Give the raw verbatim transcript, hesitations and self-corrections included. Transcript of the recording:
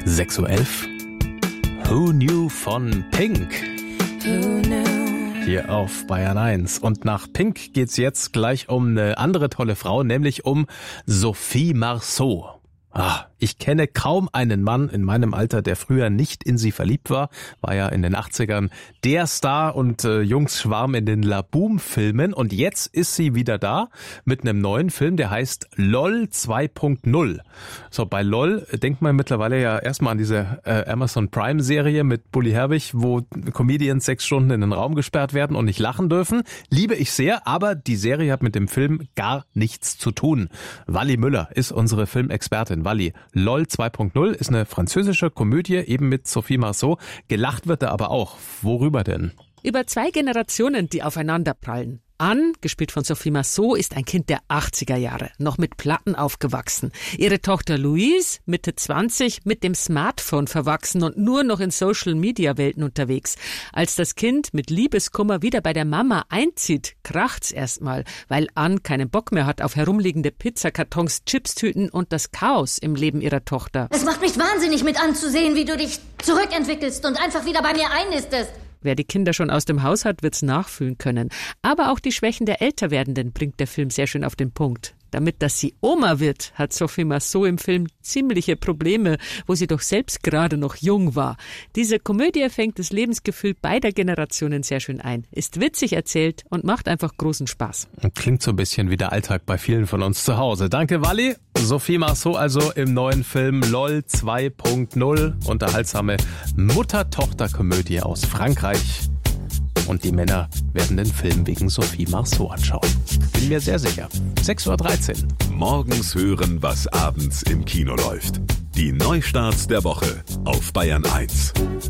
sechs Uhr elf. Who Knew von Pink. Who knew? Hier auf Bayern eins. Und nach Pink geht's jetzt gleich um eine andere tolle Frau, nämlich um Sophie Marceau. Ah, ich kenne kaum einen Mann in meinem Alter, der früher nicht in sie verliebt war. War ja in den achtzigern der Star und äh, Jungsschwarm in den Laboom-Filmen. Und jetzt ist sie wieder da mit einem neuen Film, der heißt LOL zwei Punkt null. So, bei LOL denkt man mittlerweile ja erstmal an diese äh, Amazon Prime-Serie mit Bully Herbig, wo Comedians sechs Stunden in den Raum gesperrt werden und nicht lachen dürfen. Liebe ich sehr, aber die Serie hat mit dem Film gar nichts zu tun. Wally Müller ist unsere Filmexpertin. Wally, LOL zwei Punkt null ist eine französische Komödie, eben mit Sophie Marceau. Gelacht wird er aber auch. Worüber denn? Über zwei Generationen, die aufeinander prallen. Anne, gespielt von Sophie Marceau, ist ein Kind der achtziger Jahre, noch mit Platten aufgewachsen. Ihre Tochter Louise, Mitte zwanzig, mit dem Smartphone verwachsen und nur noch in Social-Media-Welten unterwegs. Als das Kind mit Liebeskummer wieder bei der Mama einzieht, kracht's erstmal, weil Anne keinen Bock mehr hat auf herumliegende Pizzakartons, Chipstüten und das Chaos im Leben ihrer Tochter. Es macht mich wahnsinnig mit anzusehen, wie du dich zurückentwickelst und einfach wieder bei mir einnistest. Wer die Kinder schon aus dem Haus hat, wird's nachfühlen können. Aber auch die Schwächen der Älterwerdenden bringt der Film sehr schön auf den Punkt. Damit, dass sie Oma wird, hat Sophie Marceau im Film ziemliche Probleme, wo sie doch selbst gerade noch jung war. Diese Komödie fängt das Lebensgefühl beider Generationen sehr schön ein, ist witzig erzählt und macht einfach großen Spaß. Klingt so ein bisschen wie der Alltag bei vielen von uns zu Hause. Danke, Wally. Sophie Marceau also im neuen Film LOL zwei Punkt null. Unterhaltsame Mutter-Tochter-Komödie aus Frankreich. Und die Männer werden den Film wegen Sophie Marceau anschauen. Bin mir sehr sicher. sechs Uhr dreizehn. Morgens hören, was abends im Kino läuft. Die Neustarts der Woche auf Bayern eins.